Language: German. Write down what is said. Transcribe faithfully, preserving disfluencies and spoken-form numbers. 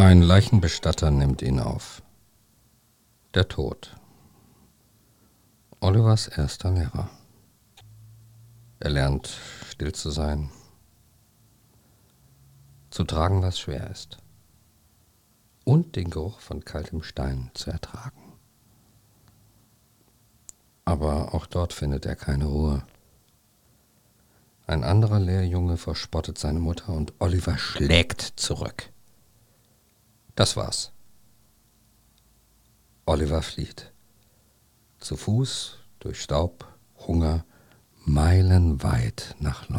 Ein Leichenbestatter nimmt ihn auf. Der Tod. Olivers erster Lehrer. Er lernt, still zu sein, zu tragen, was schwer ist, und den Geruch von kaltem Stein zu ertragen. Aber auch dort findet er keine Ruhe. Ein anderer Lehrjunge verspottet seine Mutter und Oliver schlägt zurück. Das war's. Oliver flieht. Zu Fuß, durch Staub, Hunger, meilenweit nach